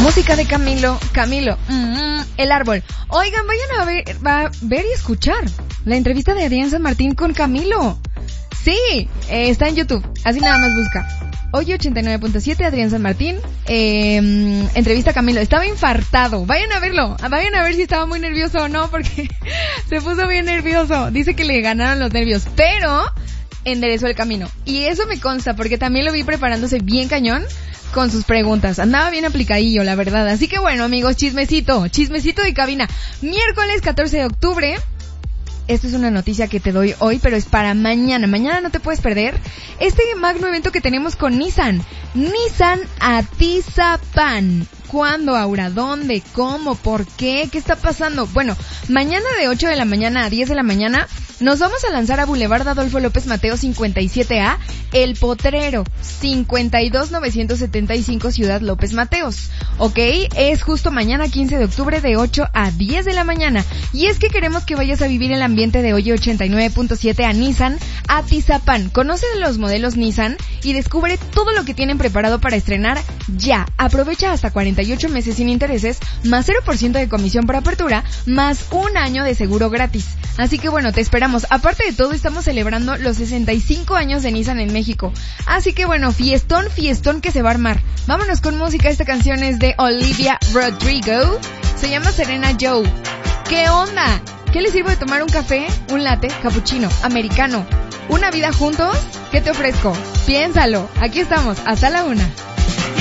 Música de Camilo, El Árbol. Oigan, vayan a ver y escuchar la entrevista de Adrián San Martín con Camilo. Sí, está en YouTube, así nada más busca. Hoy 89.7, Adrián San Martín, entrevista a Camilo. Estaba infartado, vayan a verlo, vayan a ver si estaba muy nervioso o no, porque se puso bien nervioso. Dice que le ganaron los nervios, pero enderezó el camino. Y eso me consta, porque también lo vi preparándose bien cañón con sus preguntas. Andaba bien aplicadillo, la verdad. Así que bueno, amigos, chismecito de cabina. Miércoles 14 de octubre. Esto es una noticia que te doy hoy, pero es para mañana. Mañana no te puedes perder este magno evento que tenemos con Nissan. Nissan Atizapán. ¿Cuándo, Aura? ¿Dónde? ¿Cómo? ¿Por qué? ¿Qué está pasando? Bueno, mañana de 8 de la mañana a 10 de la mañana nos vamos a lanzar a Boulevard Adolfo López Mateos 57A, El Potrero, 52975 Ciudad López Mateos. ¿Ok? Es justo mañana 15 de octubre de 8 a 10 de la mañana. Y es que queremos que vayas a vivir el ambiente de hoy 89.7 a Nissan Atizapán. Conoce los modelos Nissan y descubre todo lo que tienen preparado para estrenar ya. Aprovecha hasta 48 meses sin intereses, más 0% de comisión por apertura, más un año de seguro gratis. Así que bueno, te esperamos. Aparte de todo, estamos celebrando los 65 años de Nissan en México. Así que bueno, fiestón que se va a armar. Vámonos con música. Esta canción es de Olivia Rodrigo. Se llama Serena Joe. ¿Qué onda? ¿Qué les sirvo de tomar? ¿Un café? ¿Un latte? ¿Cappuccino? ¿Americano? ¿Una vida juntos? ¿Qué te ofrezco? Piénsalo. Aquí estamos. Hasta la 1.